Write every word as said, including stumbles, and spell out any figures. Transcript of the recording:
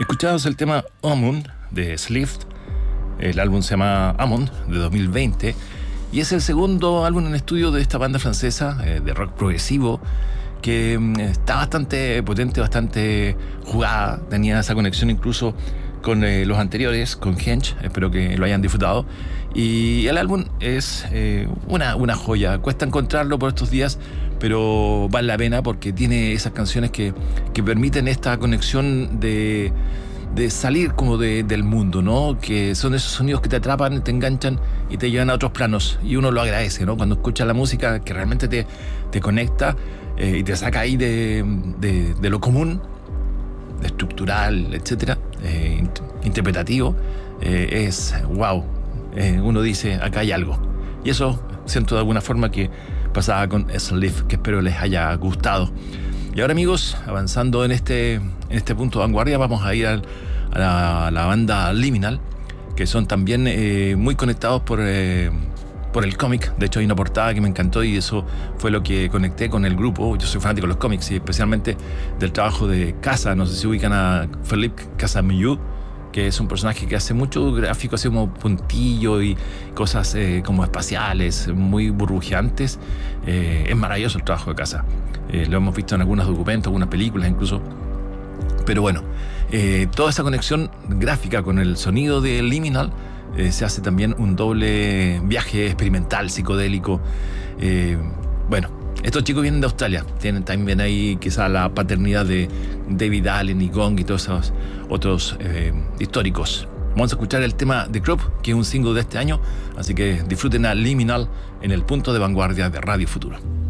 Escuchábamos el tema Amon de Slift. El álbum se llama Amon, de dos mil veinte, y es el segundo álbum en estudio de esta banda francesa eh, de rock progresivo que mm, está bastante potente, bastante jugada. Tenía esa conexión incluso con eh, los anteriores, con Hench. Espero que lo hayan disfrutado. Y el álbum es eh, una, una joya. Cuesta encontrarlo por estos días, pero vale la pena porque tiene esas canciones que, que permiten esta conexión de, de salir como de, del mundo, ¿no? Que son esos sonidos que te atrapan, te enganchan y te llevan a otros planos. Y uno lo agradece, ¿no? Cuando escuchas la música que realmente te, te conecta eh, y te saca ahí de, de, de lo común, de estructural, etcétera, eh, interpretativo, eh, es wow. Eh, uno dice, acá hay algo. Y eso siento de alguna forma que pasaba con Slift, que espero les haya gustado. Y ahora, amigos, avanzando en este, en este punto de vanguardia, vamos a ir al, a, la, a la banda Liminal, que son también eh, muy conectados por, eh, por el cómic. De hecho, hay una portada que me encantó y eso fue lo que conecté con el grupo. Yo soy fanático de los cómics y especialmente del trabajo de Casa. No sé si ubican a Philippe Casamillo, que es un personaje que hace mucho gráfico, así como puntillo y cosas eh, como espaciales, muy burbujeantes. Eh, es maravilloso el trabajo de Casa. Eh, lo hemos visto en algunos documentos, algunas películas incluso. Pero bueno, eh, toda esa conexión gráfica con el sonido de Liminal eh, se hace también un doble viaje experimental, psicodélico. Eh, bueno, estos chicos vienen de Australia, tienen también ahí quizá la paternidad de David Allen y Gong y todos esos otros eh, históricos. Vamos a escuchar el tema The Crop, que es un single de este año, así que disfruten a Liminal en el punto de vanguardia de Radio Futuro.